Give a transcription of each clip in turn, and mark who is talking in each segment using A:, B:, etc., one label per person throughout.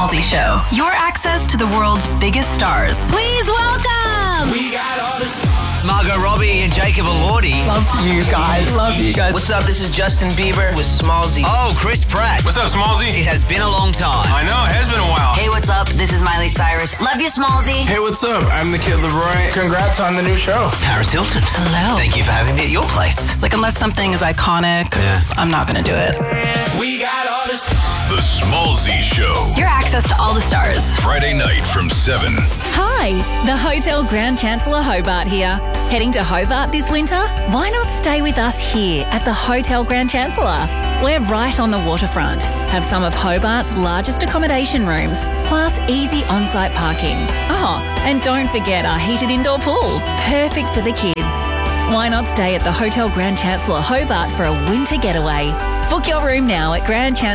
A: Smallsy Show. Your access to the world's biggest stars.
B: Please welcome!
C: We got all the
D: Margot Robbie and Jacob Elordi.
E: Love you guys. Love you guys.
D: What's up? This is Justin Bieber with Smallsy. Oh, Chris Pratt.
F: What's up, Smallsy?
D: It has been a long time.
F: I know, it has been a while.
G: Hey, what's up? This is Miley Cyrus. Love you, Smallsy.
H: Hey, what's up? I'm the Kid LeBroy. Congrats on the new show.
D: Paris Hilton.
A: Hello.
D: Thank you for having me at your place.
A: Like, unless something is iconic, I'm not going to do it.
C: We got all the
I: The Smallsy Show.
A: Your access to all the stars.
I: Friday night from 7.
J: Hi, the Hotel Grand Chancellor Hobart here. Heading to Hobart this winter? Why not stay with us here at the Hotel Grand Chancellor? We're right on the waterfront, have some of Hobart's largest accommodation rooms, plus easy on-site parking. Oh, and don't forget our heated indoor pool, perfect for the kids. Why not stay at the Hotel Grand Chancellor Hobart for a winter getaway? Book your room now at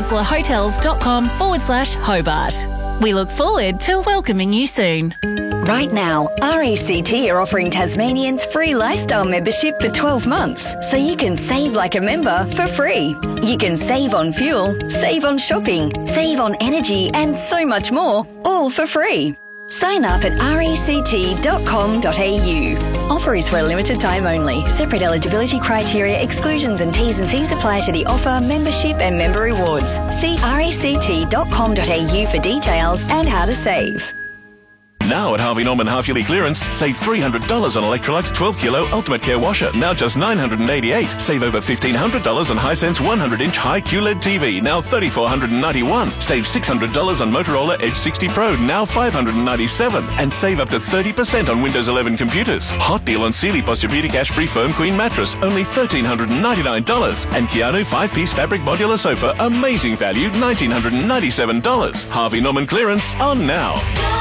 J: grandchancellorhotels.com/Hobart. We look forward to welcoming you soon.
K: Right now, RACT are offering Tasmanians free lifestyle membership for 12 months, so you can save like a member for free. You can save on fuel, save on shopping, save on energy, and so much more, all for free. Sign up at ract.com.au. Offer is for a limited time only. Separate eligibility criteria, exclusions and T's apply to the offer, membership and member rewards. See ract.com.au for details and how to save.
I: Now at Harvey Norman half-yearly clearance, save $300 on Electrolux 12 kilo Ultimate Care washer, now just $988. Save over $1,500 on Hisense 100-inch high QLED TV, now $3,491. Save $600 on Motorola Edge 60 Pro, now $597. And save up to 30% on Windows 11 computers. Hot deal on Sealy Posturepedic Ashbury Foam Queen mattress, only $1,399. And Keanu 5-piece fabric modular sofa, amazing value, $1,997. Harvey Norman clearance on now.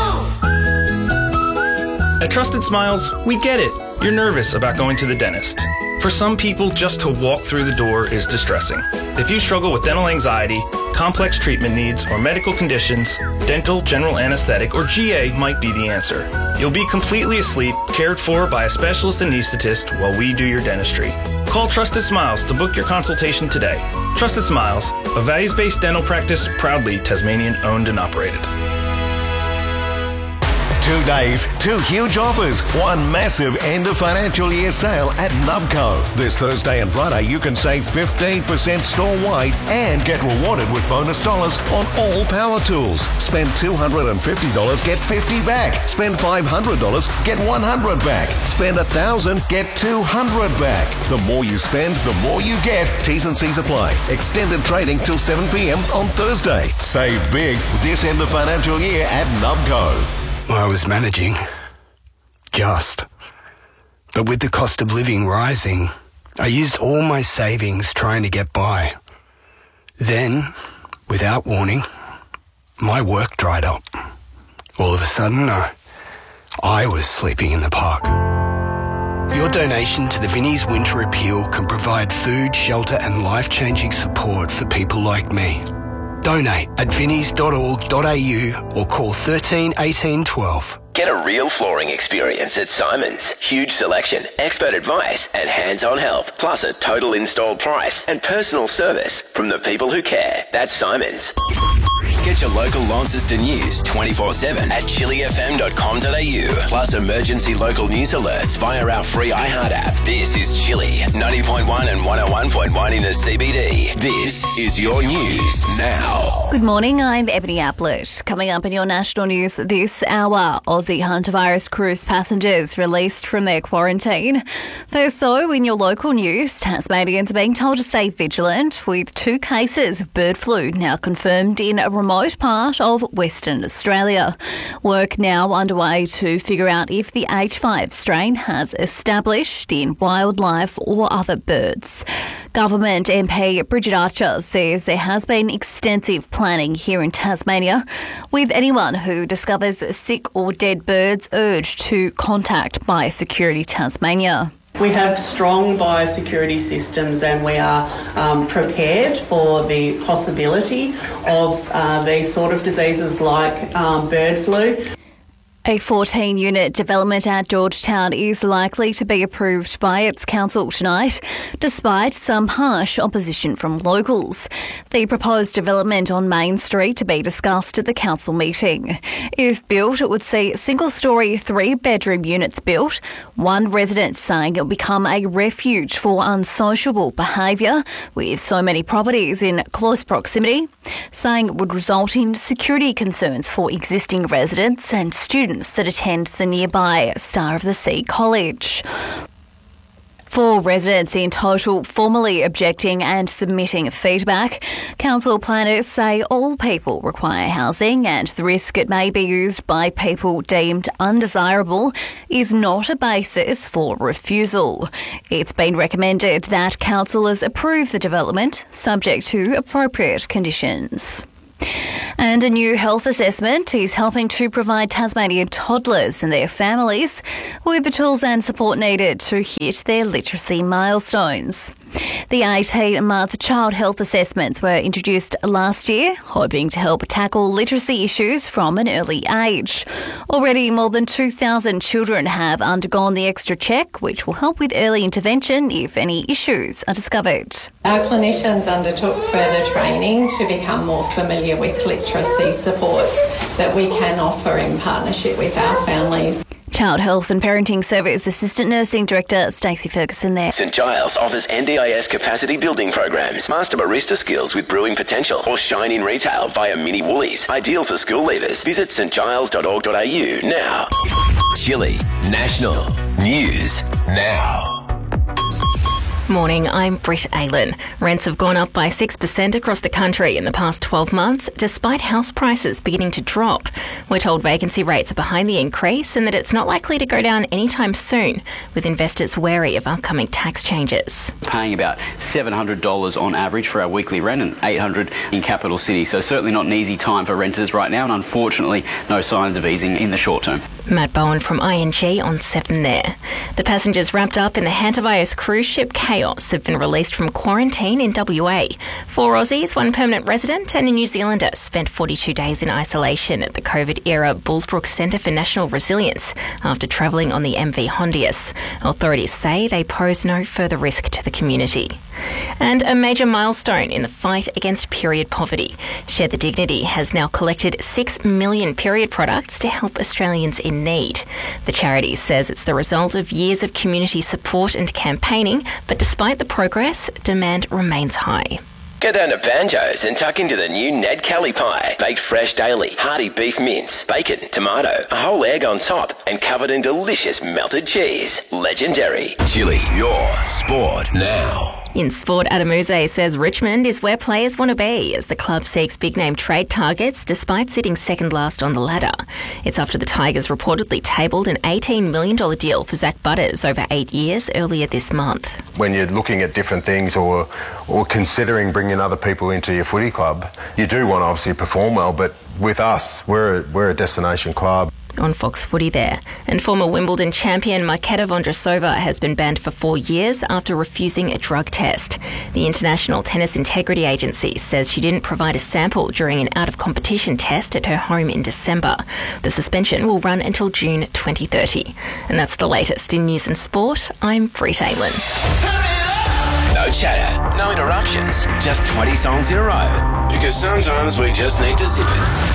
L: At Trusted Smiles, we get it. You're nervous about going to the dentist. For some people, just to walk through the door is distressing. If you struggle with dental anxiety, complex treatment needs, or medical conditions, dental, general anesthetic, or GA might be the answer. You'll be completely asleep, cared for by a specialist anesthetist while we do your dentistry. Call Trusted Smiles to book your consultation today. Trusted Smiles, a values-based dental practice proudly Tasmanian owned and operated.
M: 2 days, 2 huge offers, one massive end of financial year sale at Nubco. This Thursday and Friday you can save 15% store-wide and get rewarded with bonus dollars on all power tools. Spend $250, get $50 back. Spend $500, get $100 back. Spend $1,000, get $200 back. The more you spend, the more you get. T's and C's apply. Extended trading till 7 p.m. on Thursday. Save big this end of financial year at Nubco.
N: I was managing. Just. But with the cost of living rising, I used all my savings trying to get by. Then, without warning, my work dried up. All of a sudden, I was sleeping in the park. Your donation to the Vinnie's Winter Appeal can provide food, shelter and life-changing support for people like me. Donate at vinnies.org.au or call 13 18 12.
O: Get a real flooring experience at Simon's. Huge selection, expert advice and hands-on help, plus a total install price and personal service from the people who care. That's Simon's. Get your local Launceston news 24/7 at chillyfm.com.au. Plus emergency local news alerts via our free iHeart app. This is Chilly 90.1 and 101.1 in the CBD. This is your news now.
B: Good morning, I'm Ebony Aplett. Coming up in your national news this hour, Aussie hantavirus cruise passengers released from their quarantine. First though, in your local news, Tasmanians are being told to stay vigilant with 2 cases of bird flu now confirmed in a remote part of Western Australia. Work now underway to figure out if the H5 strain has established in wildlife or other birds. Government MP Bridget Archer says there has been extensive planning here in Tasmania, with anyone who discovers sick or dead birds urged to contact Biosecurity Tasmania.
P: We have strong biosecurity systems and we are prepared for the possibility of these sort of diseases like bird flu.
B: A 14-unit development at Georgetown is likely to be approved by its council tonight, despite some harsh opposition from locals. The proposed development on Main Street to be discussed at the council meeting. If built, it would see single-storey 3-bedroom units built, one resident saying it will become a refuge for unsociable behaviour, with so many properties in close proximity, saying it would result in security concerns for existing residents and students that attend the nearby Star of the Sea College. 4 residents in total formally objecting and submitting feedback. Council planners say all people require housing and the risk it may be used by people deemed undesirable is not a basis for refusal. It's been recommended that councillors approve the development subject to appropriate conditions. And a new health assessment is helping to provide Tasmanian toddlers and their families with the tools and support needed to hit their literacy milestones. The 18-month child health assessments were introduced last year, hoping to help tackle literacy issues from an early age. Already, more than 2,000 children have undergone the extra check, which will help with early intervention if any issues are discovered.
F: Our clinicians undertook further training to become more familiar with literacy supports that we can offer in partnership with our families.
B: Child Health and Parenting Service Assistant Nursing Director Stacey Ferguson there.
O: St Giles offers NDIS capacity building programs, master barista skills with brewing potential, or shine in retail via Mini Woolies. Ideal for school leavers. Visit stgiles.org.au now. Chile National News Now.
J: Morning, I'm Britt Aylen. Rents have gone up by 6% across the country in the past 12 months, despite house prices beginning to drop. We're told vacancy rates are behind the increase and that it's not likely to go down anytime soon, with investors wary of upcoming tax changes.
Q: Paying about $700 on average for our weekly rent and $800 in capital city, so certainly not an easy time for renters right now, and unfortunately no signs of easing in the short term.
J: Matt Bowen from ING on 7 there. The passengers wrapped up in the Hantavios cruise ship Chaos have been released from quarantine in WA. 4 Aussies, 1 permanent resident and a New Zealander spent 42 days in isolation at the COVID-era Bullsbrook Centre for National Resilience after travelling on the MV Hondius. Authorities say they pose no further risk to the community. And a major milestone in the fight against period poverty. Share the Dignity has now collected 6 million period products to help Australians in need. The charity says it's the result of years of community support and campaigning, but despite the progress, demand remains high.
O: Go down to Banjo's and tuck into the new Ned Kelly pie. Baked fresh daily, hearty beef mince, bacon, tomato, a whole egg on top, and covered in delicious melted cheese. Legendary. Chile, your sport now.
J: In sport, Adamuse says Richmond is where players want to be as the club seeks big-name trade targets despite sitting second last on the ladder. It's after the Tigers reportedly tabled an $18 million deal for Zach Butters over 8 years earlier this month.
R: When you're looking at different things or considering bringing other people into your footy club, you do want to obviously perform well, but with us, we're a destination club.
J: On Fox Footy there. And former Wimbledon champion Marketa Vondrasova has been banned for 4 years after refusing a drug test. The International Tennis Integrity Agency says she didn't provide a sample during an out-of-competition test at her home in December. The suspension will run until June 2030. And that's the latest in news and sport. I'm Britt Aylen.
O: No chatter, no interruptions, just 20 songs in a row. Because sometimes we just need to zip it.